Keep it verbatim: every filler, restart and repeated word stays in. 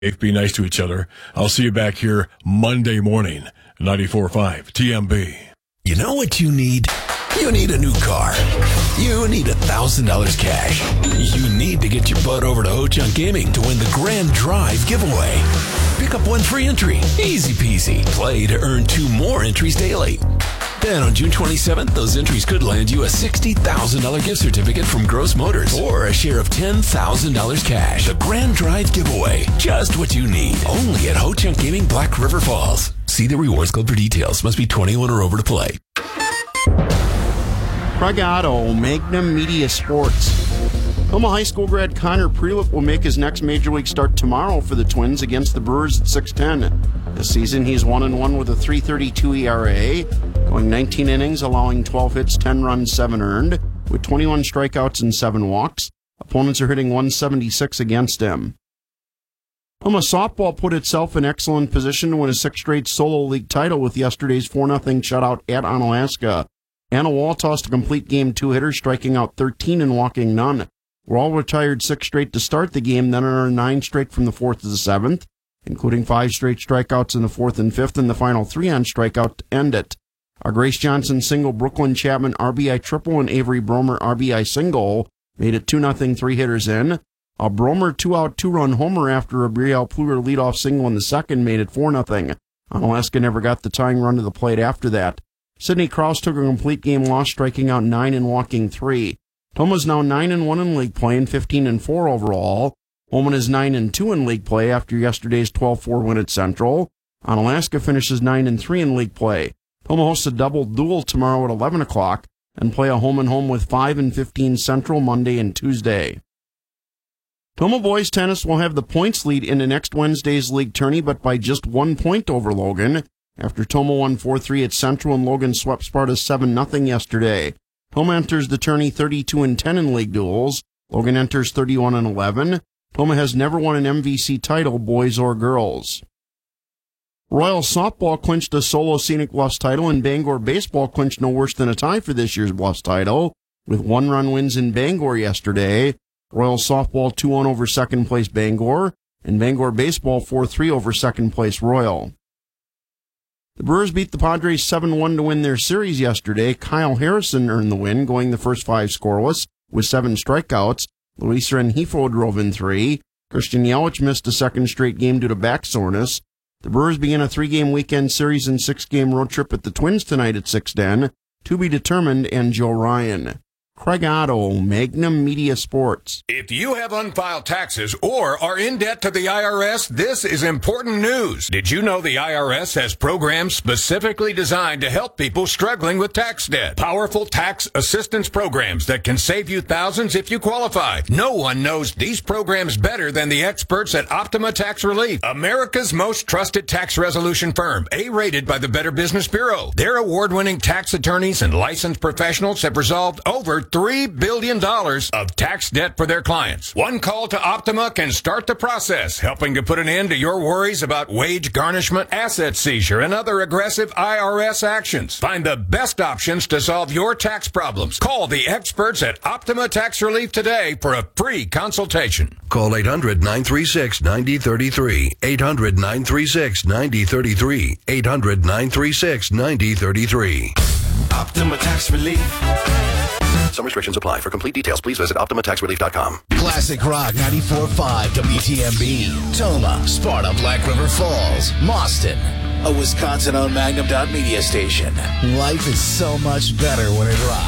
Be nice to each other. I'll see you back here Monday morning, ninety-four point five T M B. You know what you need? You need a new car. You need one thousand dollars cash. You need to get your butt over to Ho-Chunk Gaming to win the Grand Drive giveaway. Pick up one free entry. Easy peasy. Play to earn two more entries daily. Then on June twenty-seventh, those entries could land you a sixty thousand dollars gift certificate from Gross Motors or a share of ten thousand dollars cash. The Grand Drive giveaway. Just what you need. Only at Ho-Chunk Gaming, Black River Falls. See the Rewards Club for details. Must be twenty-one or over to play. Craig Otto, Magnum Media Sports. Homa High School grad Connor Prelip will make his next Major League start tomorrow for the Twins against the Brewers at six ten. This season, he's one and one with a three thirty-two E R A, going nineteen innings, allowing twelve hits, ten runs, seven earned, with twenty-one strikeouts and seven walks. Opponents are hitting one seventy-six against him. Homa softball put itself in excellent position to win a sixth straight solo league title with yesterday's four nothing shutout at Onalaska. Anna Wall tossed a complete game two-hitter, striking out thirteen and walking none. Wall retired six straight to start the game, then earned nine straight from the fourth to the seventh, including five straight strikeouts in the fourth and fifth, and the final three on strikeout to end it. A Grace Johnson single, Brooklyn Chapman R B I triple, and Avery Bromer R B I single made it two nothing three hitters in. A Bromer two-out two-run homer after a Brielle Pluger leadoff single in the second made it four nothing. Onalaska never got the tying run to the plate after that. Sidney Krause took a complete game loss, striking out nine and walking three. Homa's now nine and one in league play and fifteen and four overall. Homa is nine and two in league play after yesterday's twelve four win at Central. Onalaska finishes nine and three in league play. Homa hosts a double duel tomorrow at eleven o'clock and play a home and home with five and fifteen Central Monday and Tuesday. Homa boys tennis will have the points lead into next Wednesday's league tourney, but by just one point over Logan, after Toma won four three at Central and Logan swept Sparta seven nothing yesterday. Toma enters the tourney thirty-two and ten in league duels. Logan enters thirty-one and eleven. Toma has never won an M V C title, boys or girls. Royal Softball clinched a solo Scenic Bluffs title, and Bangor Baseball clinched no worse than a tie for this year's Bluffs title, with one-run wins in Bangor yesterday. Royal Softball two one over second-place Bangor, and Bangor Baseball four three over second-place Royal. The Brewers beat the Padres seven one to win their series yesterday. Kyle Harrison earned the win, going the first five scoreless with seven strikeouts. Luis Rengifo drove in three. Christian Yelich missed a second straight game due to back soreness. The Brewers begin a three-game weekend series and six-game road trip at the Twins tonight at six ten. To be determined, and Joe Ryan. Craig Otto, Magnum Media Sports. If you have unfiled taxes or are in debt to the I R S, this is important news. Did you know the I R S has programs specifically designed to help people struggling with tax debt? Powerful tax assistance programs that can save you thousands if you qualify. No one knows these programs better than the experts at Optima Tax Relief, America's most trusted tax resolution firm, A-rated by the Better Business Bureau. Their award-winning tax attorneys and licensed professionals have resolved over three billion dollars of tax debt for their clients. One call to Optima can start the process, helping to put an end to your worries about wage garnishment, asset seizure, and other aggressive I R S actions. Find the best options to solve your tax problems. Call the experts at Optima Tax Relief today for a free consultation. Call eight hundred nine three six nine zero three three. eight hundred nine three six nine zero three three. eight hundred nine three six nine zero three three. Optima Tax Relief. Some restrictions apply. For complete details, please visit Optima Tax Relief dot com. Classic Rock ninety-four point five W T M B. Toma, Sparta, Black River Falls, Mauston. A Wisconsin-owned Magnum Media station. Life is so much better when it rocks.